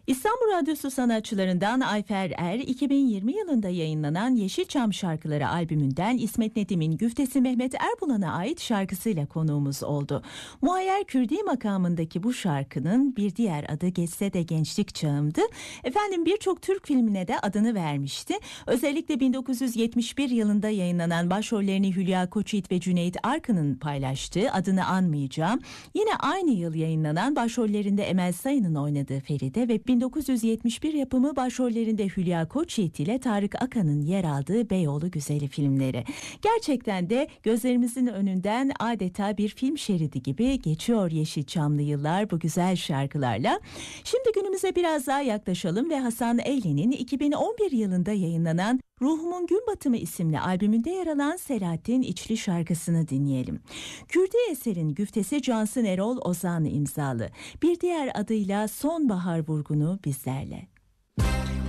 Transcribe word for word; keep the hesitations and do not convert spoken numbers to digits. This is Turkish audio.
İstanbul Radyosu sanatçılarından Ayfer Er, iki bin yirmi yılında yayınlanan Yeşilçam Şarkıları albümünden İsmet Nedim'in güftesi Mehmet Erbulan'a ait şarkısıyla konuğumuz oldu. Muayyer Kürdi makamındaki bu şarkının bir diğer adı Geçse de Gençlik Çağım'dı. Efendim birçok Türk filmine de adını vermişti. Özellikle bin dokuz yüz yetmiş bir yılında yayınlanan başrollerini Hülya Koçyiğit ve Cüneyt Arkın'ın paylaştığı Adını Anmayacağım. Yine aynı yıl yayınlanan başrollerinde Emel Sayın'ın oynadığı Feride ve bin dokuz yüz yetmiş bir yapımı başrollerinde Hülya Koçyiğit ile Tarık Akan'ın yer aldığı Beyoğlu Güzeli filmleri. Gerçekten de gözlerimizin önünden adeta bir film şeridi gibi geçiyor Yeşilçamlı yıllar bu güzel şarkılarla. Şimdi günümüze biraz daha yaklaşalım ve Hasan Eylen'in iki bin on bir yılında yayınlanan Ruhumun Gün Batımı isimli albümünde yer alan Selahattin İçli şarkısını dinleyelim. Kürdi eserin güftesi Cansın Erol Ozan imzalı. Bir diğer adıyla Sonbahar Vurgunu bizlerle.